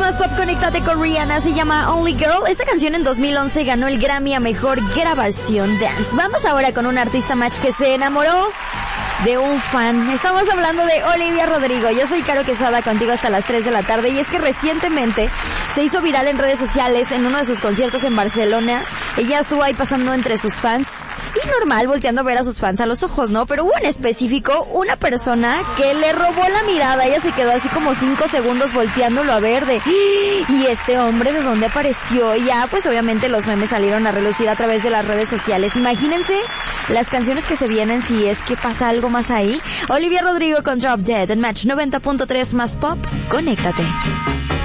más pop, conéctate con Rihanna, se llama Only Girl. Esta canción en 2011 ganó el Grammy a Mejor Grabación Dance. Vamos ahora con un artista match que se enamoró de un fan. Estamos hablando de Olivia Rodrigo. Yo soy Caro Quesada, contigo hasta las 3 de la tarde. Y es que recientemente se hizo viral en redes sociales en uno de sus conciertos en Barcelona. Ella estuvo ahí pasando entre sus fans y normal, volteando a ver a sus fans a los ojos, ¿no? Pero hubo en específico una persona que le robó la mirada. Ella se quedó así como 5 segundos volteándolo a ver de... ¿Y este hombre de dónde apareció? Y ya, pues obviamente los memes salieron a relucir a través de las redes sociales. Imagínense las canciones que se vienen si es que pasa algo más ahí. Olivia Rodrigo con Drop Dead en Match 90.3 más pop. Conéctate.